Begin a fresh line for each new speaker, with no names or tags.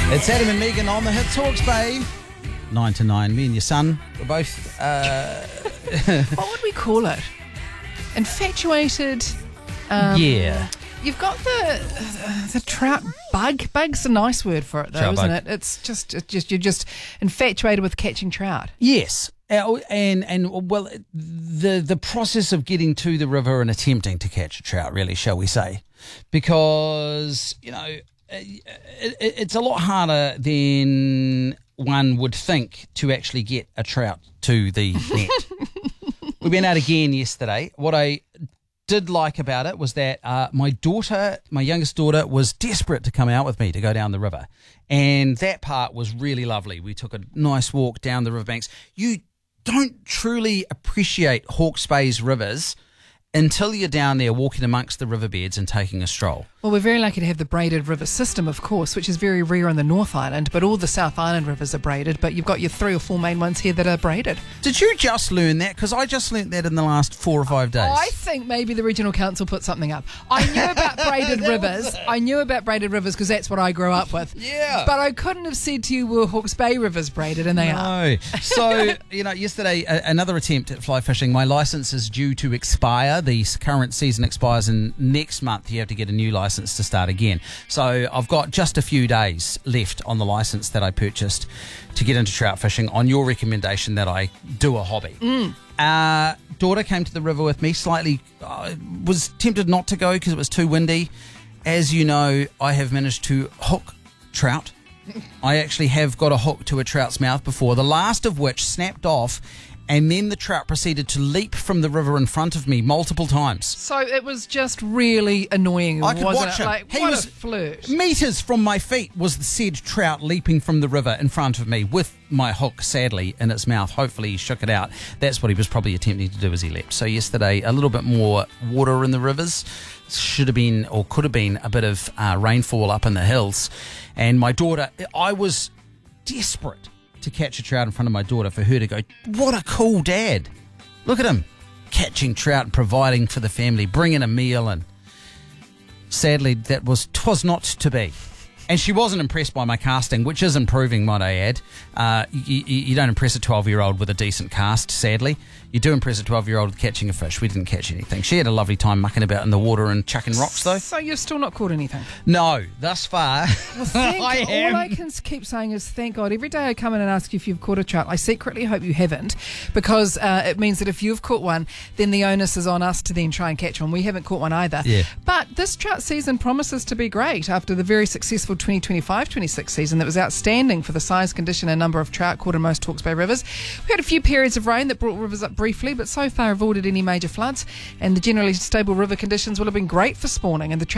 It's Adam and Megan on the Hits Hawke's Bay. 9 to 9. Me and your son were both...
What would we call it? Infatuated?
Yeah.
You've got the trout bug. Bug's a nice word for it, though,
Trout
isn't
bug.
it? It's just you're just infatuated with catching trout.
Yes. And well, the process of getting to the river and attempting to catch a trout, really, shall we say. Because, it's a lot harder than one would think to actually get a trout to the net. We went out again yesterday. What I did like about it was that my youngest daughter, was desperate to come out with me to go down the river. And that part was really lovely. We took a nice walk down the riverbanks. You don't truly appreciate Hawke's Bay's rivers until you're down there walking amongst the riverbeds and taking a stroll.
Well, we're very lucky to have the braided river system, of course, which is very rare on the North Island, but all the South Island rivers are braided, but you've got your 3 or 4 main ones here that are braided.
Did you just learn that? Because I just learnt that in the last 4 or 5 days.
I think maybe the Regional Council put something up. I knew about braided rivers. I knew about braided rivers because that's what I grew up with.
Yeah.
But I couldn't have said to you, were Hawke's Bay rivers braided, and they are.
No. So, yesterday, another attempt at fly fishing. My licence is due to expire. The current season expires in next month. You have to get a new licence to start again. So I've got just a few days left on the licence that I purchased to get into trout fishing on your recommendation that I do a hobby. Daughter came to the river with me, slightly was tempted not to go because it was too windy. As you know, I have managed to hook trout. I actually have got a hook to a trout's mouth before, the last of which snapped off, and then the trout proceeded to leap from the river in front of me multiple times.
So it was just really annoying,
I could
wasn't
watch
it?
him.
Like,
He
what
was
a flirt.
Meters from my feet was the said trout leaping from the river in front of me with my hook, sadly, in its mouth. Hopefully he shook it out. That's what he was probably attempting to do as he leapt. So yesterday, a little bit more water in the rivers. Should have been, or could have been, a bit of rainfall up in the hills. And my daughter, I was desperate to catch a trout in front of my daughter for her to go, what a cool dad. Look at him catching trout and providing for the family, bringing a meal in. Sadly, twas not to be. And she wasn't impressed by my casting, which is improving, might I add. You don't impress a 12-year-old with a decent cast, sadly. You do impress a 12-year-old with catching a fish. We didn't catch anything. She had a lovely time mucking about in the water and chucking rocks, though.
So you've still not caught anything?
No, thus far.
Well, all I can keep saying is thank God. Every day I come in and ask you if you've caught a trout. I secretly hope you haven't, because it means that if you've caught one, then the onus is on us to then try and catch one. We haven't caught one either.
Yeah.
But this trout season promises to be great after the very successful 2025-26 season that was outstanding for the size, condition and number of trout caught in most Hawke's Bay rivers. We had a few periods of rain that brought rivers up briefly, but so far avoided any major floods, and the generally stable river conditions will have been great for spawning, and the